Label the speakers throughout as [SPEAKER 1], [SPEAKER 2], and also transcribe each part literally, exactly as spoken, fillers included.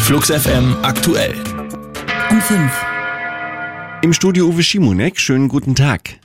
[SPEAKER 1] Flux F M aktuell.
[SPEAKER 2] Um fünf.
[SPEAKER 3] Im Studio Uwe Schimonek, schönen guten Tag.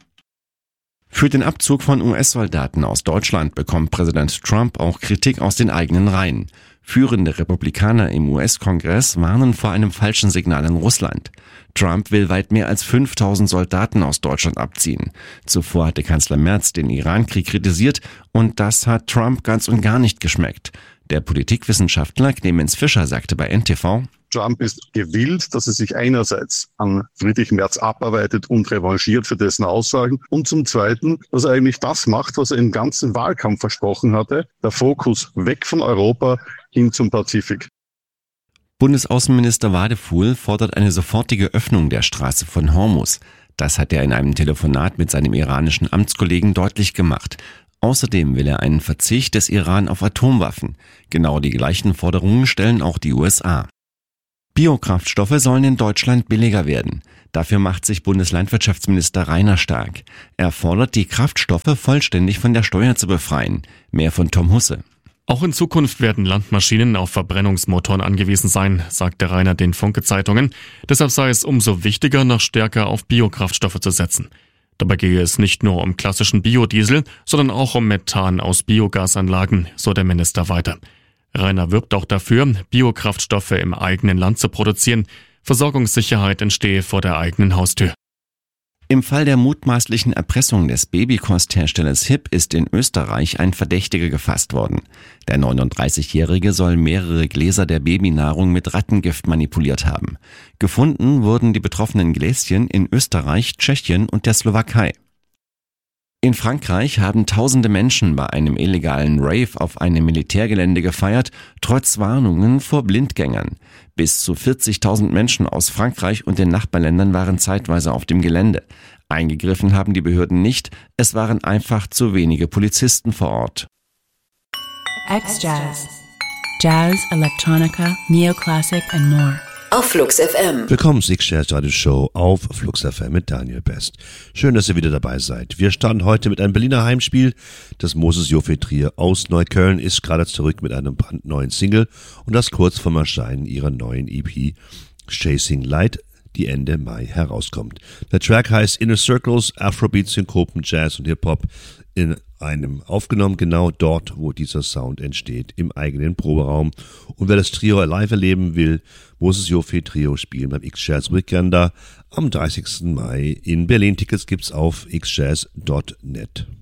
[SPEAKER 3] Für den Abzug von U S-Soldaten aus Deutschland bekommt Präsident Trump auch Kritik aus den eigenen Reihen. Führende Republikaner im U S-Kongress warnen vor einem falschen Signal an Russland. Trump will weit mehr als fünftausend Soldaten aus Deutschland abziehen. Zuvor hatte Kanzler Merz den Iran-Krieg kritisiert und das hat Trump ganz und gar nicht geschmeckt. Der Politikwissenschaftler Clemens Fischer sagte bei N T V:
[SPEAKER 4] Trump ist gewillt, dass er sich einerseits an Friedrich Merz abarbeitet und revanchiert für dessen Aussagen und zum Zweiten, dass er eigentlich das macht, was er im ganzen Wahlkampf versprochen hatte, der Fokus weg von Europa hin zum Pazifik.
[SPEAKER 3] Bundesaußenminister Wadefuhl fordert eine sofortige Öffnung der Straße von Hormuz. Das hat er in einem Telefonat mit seinem iranischen Amtskollegen deutlich gemacht. Außerdem will er einen Verzicht des Iran auf Atomwaffen. Genau die gleichen Forderungen stellen auch die U S A. Biokraftstoffe sollen in Deutschland billiger werden. Dafür macht sich Bundeslandwirtschaftsminister Rainer stark. Er fordert, die Kraftstoffe vollständig von der Steuer zu befreien. Mehr von Tom Husse.
[SPEAKER 5] Auch in Zukunft werden Landmaschinen auf Verbrennungsmotoren angewiesen sein, sagte Rainer den Funke-Zeitungen. Deshalb sei es umso wichtiger, noch stärker auf Biokraftstoffe zu setzen. Dabei gehe es nicht nur um klassischen Biodiesel, sondern auch um Methan aus Biogasanlagen, so der Minister weiter. Rainer wirbt auch dafür, Biokraftstoffe im eigenen Land zu produzieren. Versorgungssicherheit entstehe vor der eigenen Haustür.
[SPEAKER 3] Im Fall der mutmaßlichen Erpressung des Babykostherstellers H I P ist in Österreich ein Verdächtiger gefasst worden. Der neununddreißigjährige soll mehrere Gläser der Babynahrung mit Rattengift manipuliert haben. Gefunden wurden die betroffenen Gläschen in Österreich, Tschechien und der Slowakei. In Frankreich haben tausende Menschen bei einem illegalen Rave auf einem Militärgelände gefeiert, trotz Warnungen vor Blindgängern. Bis zu vierzigtausend Menschen aus Frankreich und den Nachbarländern waren zeitweise auf dem Gelände. Eingegriffen haben die Behörden nicht, es waren einfach zu wenige Polizisten vor Ort.
[SPEAKER 2] X-Jazz. Jazz, Electronica, Neoclassic and more.
[SPEAKER 6] Auf Flux F M.
[SPEAKER 7] Willkommen zur X-Jazz Radio Show auf Flux F M mit Daniel Best. Schön, dass ihr wieder dabei seid. Wir starten heute mit einem Berliner Heimspiel. Das Moses Joffe Trio aus Neukölln ist gerade zurück mit einem brandneuen Single und das kurz vorm Erscheinen ihrer neuen E P Chasing Light, die Ende Mai herauskommt. Der Track heißt Inner Circles, Afrobeat, Synkopen, Jazz und Hip-Hop in einem aufgenommen, genau dort, wo dieser Sound entsteht, im eigenen Proberaum. Und wer das Trio live erleben will, Moses Joffe Trio spielen beim X-Jazz Weekender am dreißigsten Mai in Berlin. Tickets gibt's auf x jazz punkt net.